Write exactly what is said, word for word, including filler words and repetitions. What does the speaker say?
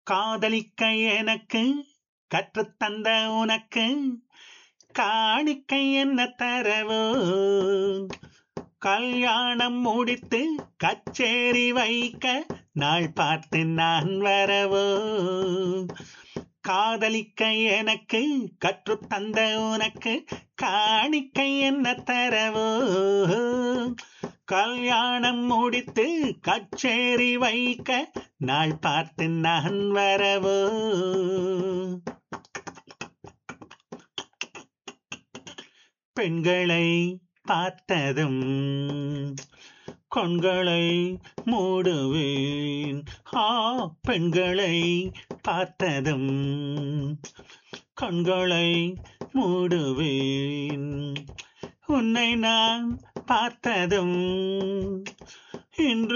காதலிக்க எனக்கு கற்றுத்தந்த உனக்கு காணிக்கை என்ன தரவோ? கல்யாணம் முடித்து கச்சேரி வைக்க நாள் பார்த்து நான் வரவோ? காதலிக்க எனக்கு கற்றுத்தந்த உனக்கு காணிக்கை என்ன தரவோ? கல்யாணம் முடித்து கச்சேரி வைக்க நாள் பார்த்து நான் வரவோ? பெண்களை பார்த்ததும் கண்களை மூடுவேன். ஆ, பெண்களை பார்த்ததும் கண்களை மூடுவேன். உன்னை நான் பார்த்ததும் இன்று